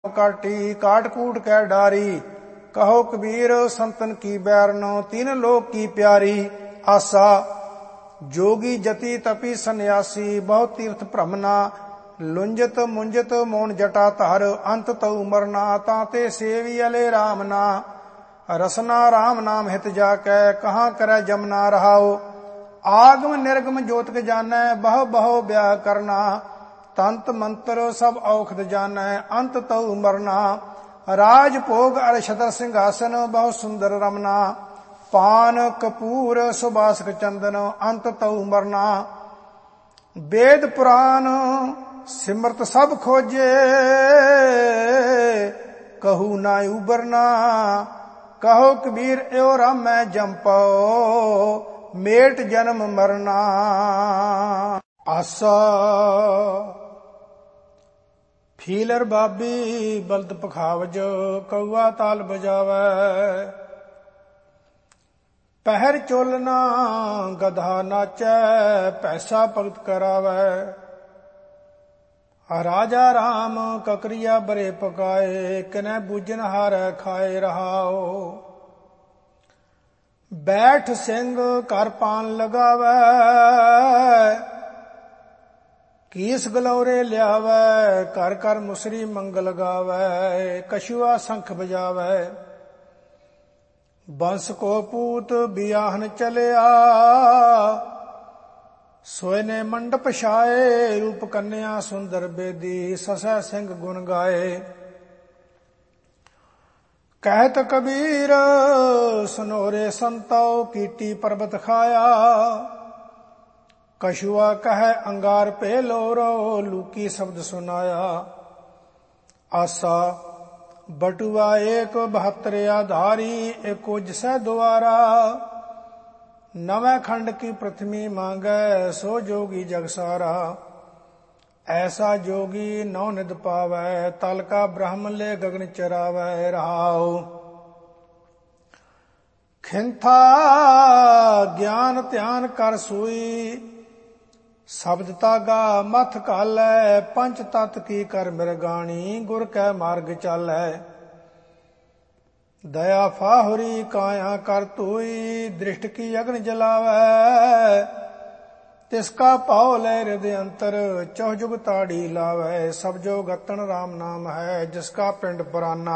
काटी काट कूट कै डारी। कहो कबीर संतन की बैरनो तीन लोक की प्यारी। आसा जोगी जति तपी सन्यासी बहु तीर्थ भ्रमना। लुंजत मुंजत मोन जटा धर अंत तऊ मरना। ताते सेवी अले राम ना रसना राम नाम हित जाकै। कहाँ करे जमना रहाओ। आगम निर्गम जोतक जानै बहु बहु ब्याह करना। तंत मंत्र सब औखद जानै अंत तऊ मरना। राज भोग अर छतर सिंहासन बहु सुंदर रमना। पान कपूर सुबासक चंदन अंत तऊ मरना। वेद पुराण सिमरत सब खोजे कहू ना उबरना। कहो कबीर एओ रामै जंपो मेट जन्म मरना। आसा फीलर बाबी बलद पखावज कौआ ताल बजावै। पहर चोलना गधा नाचै पैसा भगत करावै। राजा राम ककरिया बरे पकाए किनै बूझन हारै खाए रहाओ। बैठ सिंह कर पान लगावै कीस गलौरे लियावै। कर कर मुसरी मंगल गावै कछुआ शंख बजावै। बंस को पूत बियाहन चलिया सोए ने मंडप छाए। रूप कन्या सुंदर बेदी ससै सिंह गुण गाए। कहत कबीर सुनोरे संतो कीटी पर्वत खाया। कछुआ कह अंगार पे लोरो लूकी शब्द सुनाया। आसा बटुआ एक 72 आधारी एको जिसै द्वारा। नवै खंड की प्रथमी मांगै सो जोगी जग सारा। ऐसा जोगी नौ निद पावै तल का ब्रह्म ले गगन चरावै रहाओ। खिंथा ज्ञान ध्यान कर सोई शब्द तागा मथ कालै। पंच तत् की कर मृगाणी गुर कै मार्ग चालै। दया फाहुरी काया कर तोई दृष्ट की अग्न जलावै। तिसका पाव लै हृदय अंतर चौजुग ताड़ी लावै। सब जो गतन राम नाम है जिसका पिंड पुराना।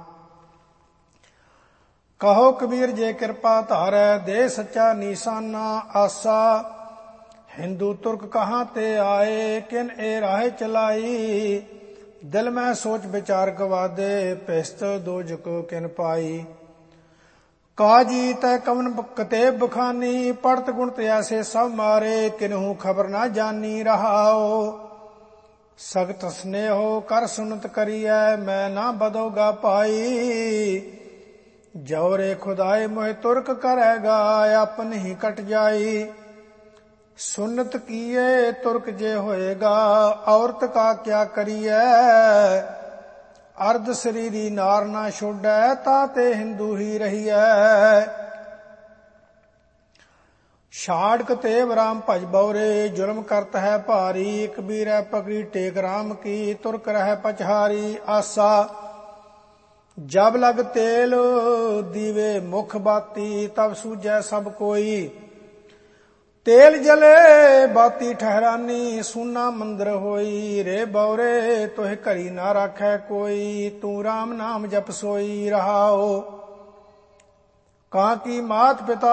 कहो कबीर जे कृपा धारै दे सच्चा निशाना। आसा हिंदू तुर्क कहाँ ते आए किन ए राह चलाई। दिल में सोच विचार गवादे पिस्त दोजक किन पाई। काजी तय कवन कतेब बखानी पढ़त गुणत ऐसे सब मारे। किन्हू खबर ना जानी रहाओ। सख्त स्नेहो कर सुनत करिए मैं ना बदोगा पाई। जौरे खुदाए मोह तुर्क करेगा अपन ही कट जाई। सुन्नत किए तुर्क जे होएगा औरत का क्या करिए। अर्ध शरीरी नार ना छोड़ै ताते हिंदू ही रहिए। छाड़क तेव राम भज बौरे जुल्म करत है भारी। कबीर पगड़ी टेक राम की तुर्क रह पछहारी। आसा जब लग तेल दीवे मुख बाती तब सूझै सब कोई। तेल जले बाती ठहरानी सुना मंदिर होई। रे बौरे तोह घरी ना राखै कोई तू राम नाम जप सोई रहाओ। कां की मात पिता